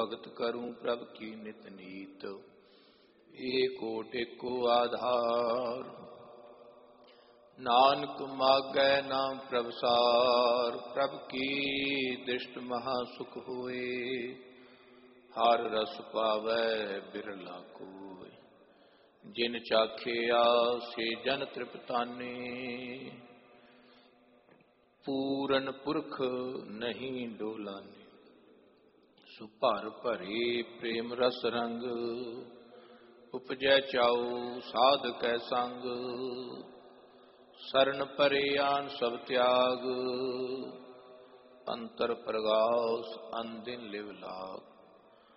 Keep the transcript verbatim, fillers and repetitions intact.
भगत करूं प्रभ की नित नीत। एक ओट एको आधार नानक मागै नाम प्रभ सार। प्रभ की दृष्ट महासुख होए हर रस पावै बिरला कोय। जिन चाखिया से जन तृप्ताने पूरन पुरख नहीं डोलाने। सुभर भरे प्रेम रस रंग उपजै चाऊ साध कै संग। शरण परे आन सब त्याग अंतर प्रगास अनदिन लिव लाग।